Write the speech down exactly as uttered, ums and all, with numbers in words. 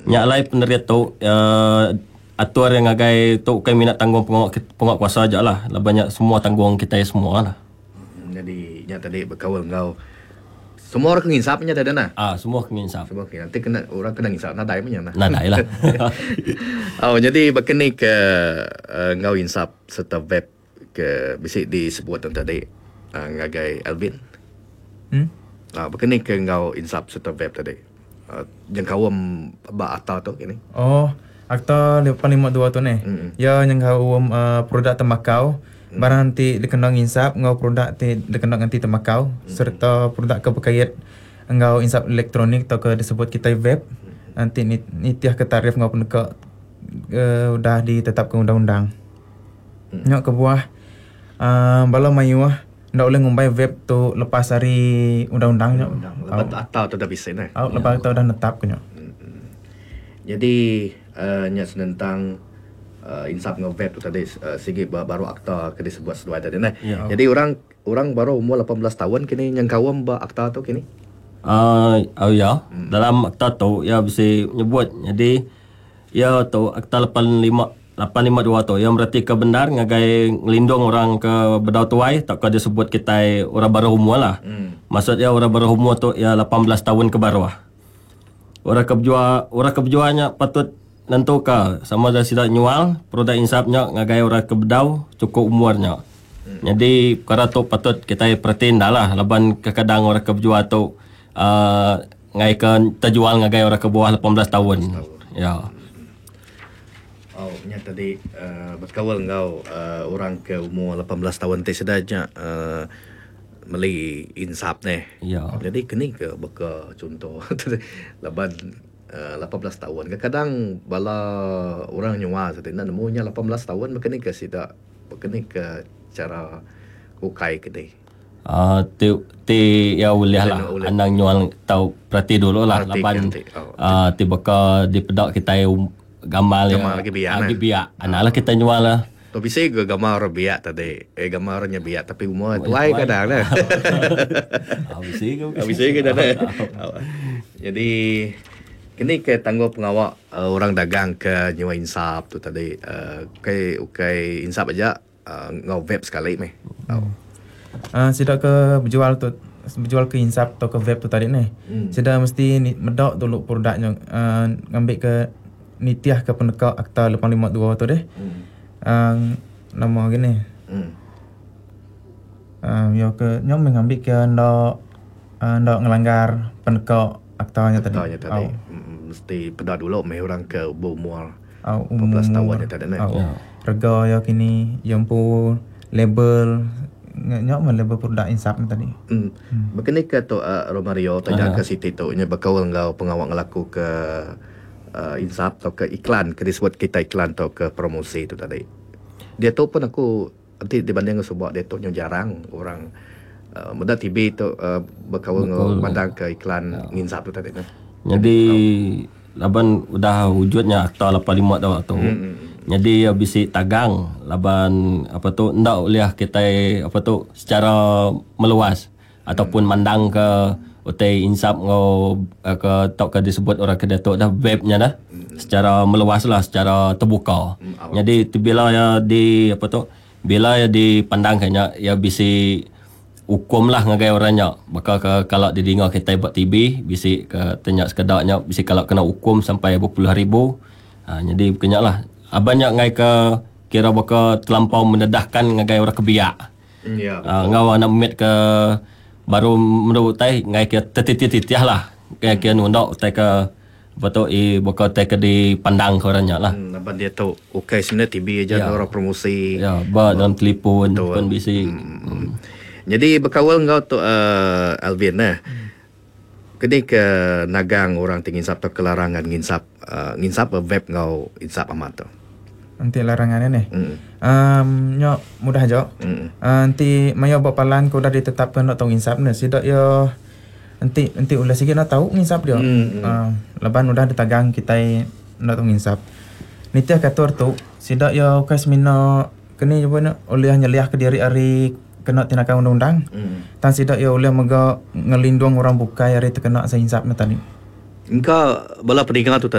Nya lai peneriat tu uh, atur yang ngagai tu kai minat tanggung pengawak pengawak kuasa aja lah. Lah banyak semua tanggung kita semua lah. Jadi nya tadi berkawal ngau semua orang nginsapnya tadi nah. Ah semua nginsap. Semua kena nanti kena orang kena nginsap nadai punya nah. Nadai lah. Oh jadi berkini ke uh, ngau insap serta web ke bisik disebut tadi uh, ngagai Alvin. Hmm? Ah berkini ke ngau insap serta web tadi. Uh, yang kawam ba atau tu kini. Oh, akta lapan lima dua tu ni. Mm-mm. Ya yang kau uh, produk tembakau. Barang nanti dikenal insap ngau produk ti dikenal nanti tembakau hmm. serta produk kebekayat ngau insap elektronik atau ke disebut kita vape hmm. nanti ni nitiah ke tarif ngau peneka uh, dah ditetapkan undang-undang. Hmm. Nyok ke buah uh, bala mayuah ndak boleh ngumbai vape tu lepas hari undang-undang nyok. Lepas atau tu dah bisa nah. Oh, lepas tu dah netap ke nyok. Hmm. Jadi uh, nya senentang Uh, insap ngau vape tu tadi uh, sigi baru akta ke disebut sesuai tadi nah. Ya. Jadi orang orang baru umur lapan belas tahun kini yang kawam ba akta tu kini. Uh, oh ya, hmm. dalam akta tu ya bisa menyebut. Jadi ya tu akta lapan lima dua tu yang berarti ke benar ngagai ngelindung orang ke bedau tuai tak kau disebut kita orang baru umur lah. Hmm. Maksudnya orang baru umur tu ya lapan belas tahun ke bawah. Orang kebjua orang kebjuanya patut nentu ka sama ada sida nyual produk insapnya ngagai orang ke bedau cukup umurnya. Hmm. Jadi perkara tu patut kita perhatiin dah lah laban kadang orang ke berjual tu uh, ngai ke terjual ngagai orang ke bawah lapan belas tahun. Ya. Oh, nya tadi uh, berkawal ngau uh, orang ke umur lapan belas tahun teh sedanya uh, meli insap ni. Ya. Jadi kini ke beka contoh laban Uh, lapan belas tahun. Kadang-kadang bala orang nyawa setina nemunya lapan belas tahun berkini ke sida berkini ke cara ukai kedai. Ah uh, ti ti ya uliah lah anang nyual tau perhati dulu lah laban ah ti beka di pedak kita gamal ya. Gamal lagi biak. Lagi biak. Analah kita nyual lah. Tu bisa ke gambar biak tadi. Eh gambarnya biak tapi umur tuai kadang dah. Ah bisa ke? Bisa ke dah. Jadi kini ke tanggung pengawak uh, orang dagang ke nyewa insap tu tadi uh, ukai ukai insap aja uh, ngau vape sekali meh. Oh. Ah uh, sidak ke berjual tu berjual ke insap atau ke vape tu tadi ni. Hmm. Sidak mesti ni, medok dulu produknya uh, ngambil ke nitiah ke peneka akta lapan lima dua tu deh. Hmm. Uh, nama gini. Hmm. Uh, yo ke nyom mengambil ke ndak uh, ndak ngelanggar peneka aktanya tadi. Aktanya tadi. Oh. Mesti pedak dulu meh orang ke umur oh, lapan belas tahun je tadi nah. Oh. Ya. Rega ya kini yang pun label nyok man label produk insap tadi. Hmm. hmm. Begini ke tu uh, Romario tanya uh-huh. ke Siti tu nya bakal ngau pengawak ngelaku ke uh, insap atau ke iklan ke disebut kita iklan atau ke promosi tu tadi. Dia tu pun aku nanti dibanding dengan sebuah dia tu jarang orang uh, muda T V tu uh, bakal ngau pandang ke iklan ya. Insap tu tadi nah. Jadi laban udah wujudnya akta lapan lima dah tu. Hmm. Jadi ya bisi tagang laban apa tu ndak oleh kita apa tu secara meluas hmm. ataupun mandang ke utai insap ngau ke tok ke disebut orang ke datuk dah webnya dah hmm. secara meluas lah secara terbuka. Hmm. Jadi bila ya di apa tu bila ya dipandang kayaknya ya bisi hukum lah ngagai orangnya. Maka ke, kalau didengar kita buat T V, bisi ke tanya sekedarnya, bisi kalau kena hukum sampai berpuluh ribu. Ha, jadi kenyak lah. Abangnya ngai ke kira baka terlampau mendedahkan ngagai orang kebiak. Ya. Ha, ngau nak met ke baru menurut tai ngai ke tetitiah lah. Kayak kira nundok tai ke betul i baka tai ke dipandang ke orangnya lah. Hmm, nampak dia tahu okey sebenarnya T V aja ya. Orang promosi. Ya, ba dalam telefon pun bisi. Hmm. Hmm. Jadi berkawal ngau tu uh, Alvin nah. Hmm. Kini ke nagang orang tinggi insap atau kelarangan nginsap uh, nginsap vape ngau insap amat tu. Nanti larangannya nih. Hmm. Um, nyok mudah jo. Hmm. Uh, nanti mayo bapalan ko dah ditetapkan nak tong insap nih. Sidak yo nanti nanti ulah sikit nak tahu nginsap dia. Hmm. Uh, leban udah ditagang kita nak tong insap. Nitiah kator tu sidak yo kas mino kini jo nak oleh nyeliah ke diri hari kena tindakan undang-undang. Hmm. Tan sidak ya oleh mega ngelindung orang bukai hari terkena seinsapnya tadi. Engkau bala peninggal tu